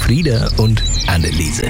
Frieda und Anneliese.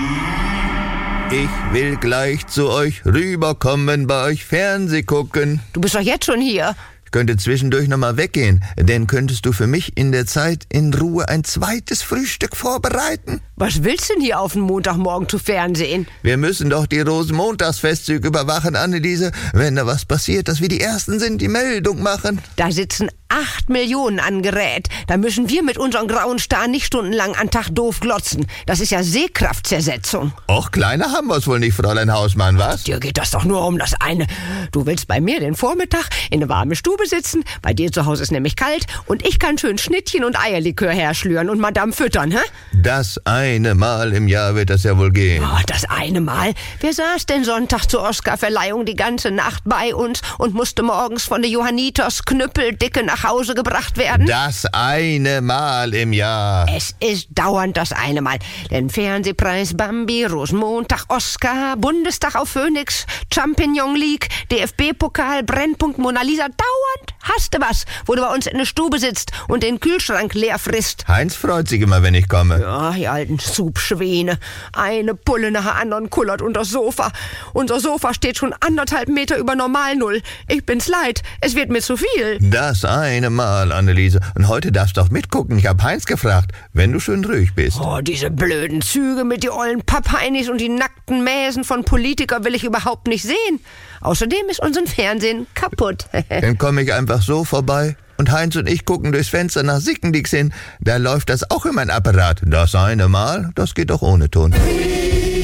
Ich will gleich zu euch rüberkommen, bei euch Fernseh gucken. Du bist doch jetzt schon hier. Ich könnte zwischendurch nochmal weggehen, denn könntest du für mich in der Zeit in Ruhe ein zweites Frühstück vorbereiten? Was willst du denn hier auf den Montagmorgen zu Fernsehen? Wir müssen doch die Rosenmontagsfestzüge überwachen, Anneliese. Wenn da was passiert, dass wir die Ersten sind, die Meldung machen. Da sitzen 8 Millionen an Gerät. Da müssen wir mit unseren grauen Starren nicht stundenlang an Tag doof glotzen. Das ist ja Sehkraftzersetzung. Och, kleiner haben wir's wohl nicht, Fräulein Hausmann, was? Dir geht das doch nur um das eine. Du willst bei mir den Vormittag in eine warme Stube sitzen, bei dir zu Hause ist nämlich kalt und ich kann schön Schnittchen und Eierlikör herschlüren und Madame füttern, hä? Das eine Mal im Jahr wird das ja wohl gehen. Oh, das eine Mal? Wer saß denn Sonntag zur Oscarverleihung die ganze Nacht bei uns und musste morgens von der Johanniters knüppeldicke nach Hause gebracht werden? Das eine Mal im Jahr. Es ist dauernd das eine Mal. Den Fernsehpreis Bambi, Rosenmontag, Oscar, Bundestag auf Phoenix, Champignon League, DFB-Pokal, Brennpunkt Mona Lisa. Dauernd hast du was, wo du bei uns in der Stube sitzt und den Kühlschrank leer frisst. Heinz freut sich immer, wenn ich komme. Ja, die alten Subschwäne. Eine Pulle nach der anderen kullert unter das Sofa. Unser Sofa steht schon 1,5 Meter über Normalnull. Ich bin's leid, es wird mir zu viel. Das eine Mal, Anneliese. Und heute darfst du auch mitgucken. Ich hab Heinz gefragt, wenn du schön ruhig bist. Oh, diese blöden Züge mit die ollen Pappheinis und die nackten Mäsen von Politikern will ich überhaupt nicht sehen. Außerdem ist unser Fernsehen kaputt. Dann komme ich einfach so vorbei. Und Heinz und ich gucken durchs Fenster nach Sickendix hin. Da läuft das auch in mein Apparat. Das eine Mal, das geht doch ohne Ton.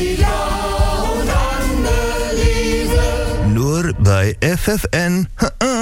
Nur bei FFN.